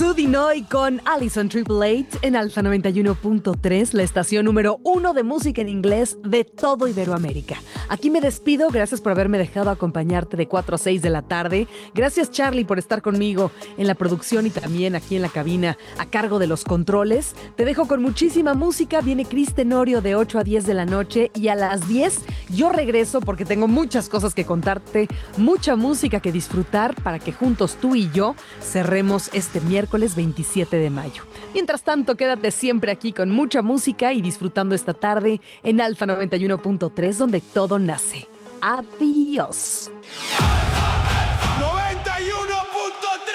Sudinoy con Allison Triple Eight en Alfa 91.3, la estación número 1 de música en inglés de todo Iberoamérica. Aquí me despido, gracias por haberme dejado acompañarte de 4 a 6 de la tarde. Gracias, Charlie, por estar conmigo en la producción y también aquí en la cabina a cargo de los controles. Te dejo con muchísima música, viene Cris Tenorio de 8 a 10 de la noche y a las 10 yo regreso porque tengo muchas cosas que contarte, mucha música que disfrutar para que juntos tú y yo cerremos este miércoles 27 de mayo. Mientras tanto, quédate siempre aquí con mucha música y disfrutando esta tarde en Alfa 91.3, donde todo nace. Adiós.